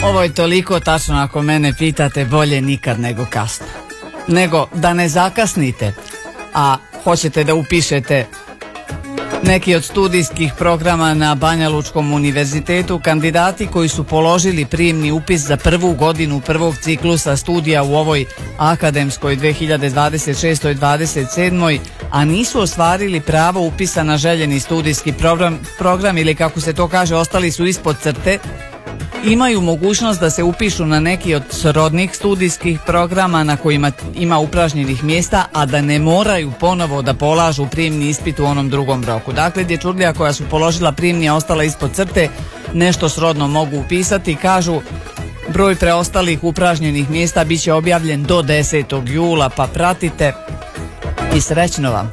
Ovo je toliko tačno, ako mene pitate, bolje nikad nego kasno. Nego da ne zakasnite, a hoćete da upišete neki od studijskih programa na Banja Lučkom univerzitetu, kandidati koji su položili prijemni upis za prvu godinu prvog ciklusa studija u ovoj akademskoj 2026-27, a nisu ostvarili pravo upisa na željeni studijski program ili, kako se to kaže, ostali su ispod crte, imaju mogućnost da se upišu na neki od srodnih studijskih programa na kojima ima upražnjenih mjesta, a da ne moraju ponovo da polažu prijemni ispit u onom drugom roku. Dakle, dječurlija koja su položila prijemni, a ostala ispod crte, nešto srodno mogu upisati. Kažu, broj preostalih upražnjenih mjesta bit će objavljen do 10. jula, pa pratite i srećno vam.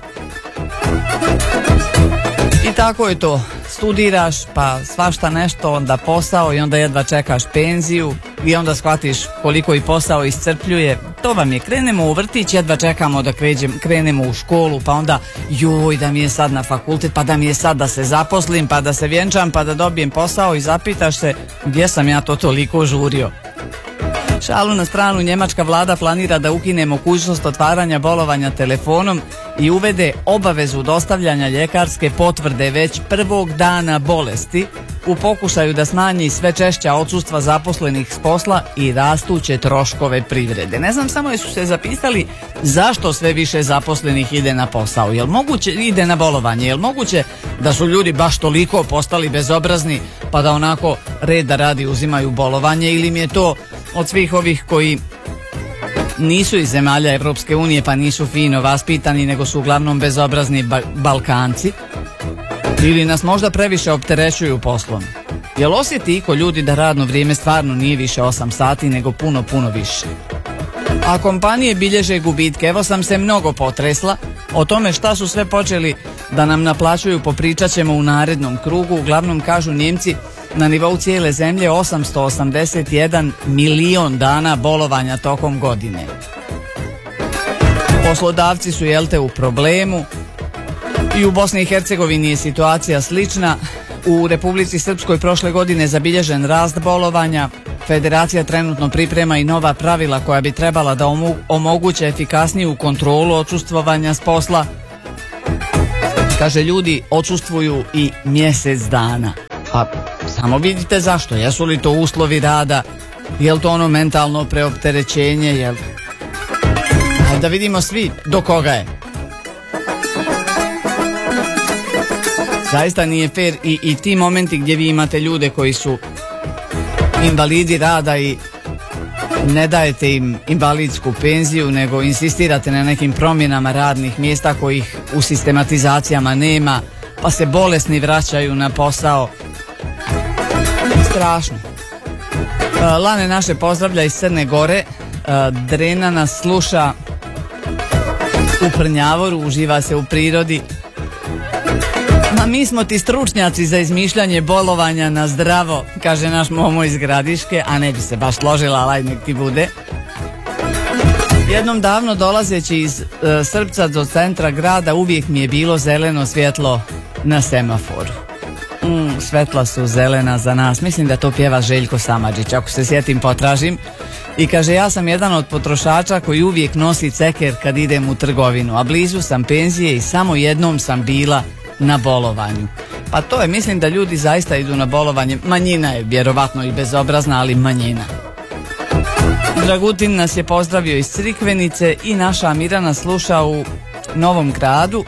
I tako je to. Studiraš, pa svašta nešto, onda posao i onda jedva čekaš penziju i onda shvatiš koliko i posao iscrpljuje. To vam je, krenemo u vrtić, jedva čekamo da krenemo u školu, pa onda joj, da mi je sad na fakultet, pa da mi je sad da se zaposlim, pa da se vjenčam, pa da dobijem posao, i zapitaš se gdje sam ja to toliko žurio. Šalu na stranu, njemačka vlada planira da ukine mogućnost otvaranja bolovanja telefonom i uvede obavezu dostavljanja ljekarske potvrde već prvog dana bolesti u pokušaju da smanji sve češća odsustva zaposlenih s posla i rastuće troškove privrede. Ne znam samo jesu se zapisali zašto sve više zaposlenih ide na posao. Jel moguće ide na bolovanje? Jel moguće da su ljudi baš toliko postali bezobrazni pa da onako reda radi uzimaju bolovanje, ili mi je to od svih ovih koji nisu iz zemalja Evropske unije pa nisu fino vaspitani, nego su uglavnom bezobrazni Balkanci, ili nas možda previše opterećuju poslom? Jel osjeti iko ljudi da radno vrijeme stvarno nije više 8 sati nego puno više? A kompanije bilježe gubitke. Evo sam se mnogo potresla o tome šta su sve počeli da nam naplaćuju, popričat ćemo u narednom krugu. Uglavnom, kažu Njemci, na nivou cijele zemlje 881 milion dana bolovanja tokom godine. Poslodavci su, u problemu. I u Bosni i Hercegovini je situacija slična. U Republici Srpskoj prošle godine zabilježen rast bolovanja. Federacija trenutno priprema i nova pravila koja bi trebala da omoguće efikasniju kontrolu odsustvovanja s posla. Kaže, ljudi odsustvuju i mjesec dana. Pa samo vidite zašto. Jesu li to uslovi rada? Je li to ono mentalno preopterećenje? Hajde da vidimo svi do koga je. Zaista nije fair i ti momenti gdje vi imate ljude koji su invalidi rada i ne dajete im invalidsku penziju, nego insistirate na nekim promjenama radnih mjesta kojih u sistematizacijama nema, pa se bolesni vraćaju na posao. Strašno. Lane naše pozdravlja iz Crne Gore. Drena nas sluša u Prnjavoru, uživa se u prirodi. Ma mi smo ti stručnjaci za izmišljanje bolovanja na zdravo, kaže naš Momo iz Gradiške, a ne bi se baš složila, ali nek ti bude. Jednom davno dolazeći iz Srpca do centra grada uvijek mi je bilo zeleno svjetlo na semaforu. Svetla su zelena za nas. Mislim da to pjeva Željko Samardžić, ako se sjetim potražim. I kaže, ja sam jedan od potrošača koji uvijek nosi ceker kad idem u trgovinu, a blizu sam penzije i samo jednom sam bila na bolovanju. Pa to je, mislim da ljudi zaista idu na bolovanje. Manjina je vjerovatno i bezobrazna, ali manjina. Dragutin nas je pozdravio iz Crikvenice i naša Mirana sluša u Novom Gradu.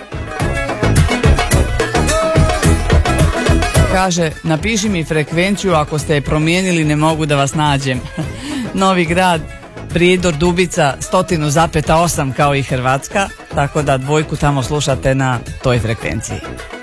Kaže, napiši mi frekvenciju, ako ste je promijenili ne mogu da vas nađem. Novi Grad, Prijedor, Dubica 100,8 kao i Hrvatska, tako da dvojku tamo slušate na toj frekvenciji.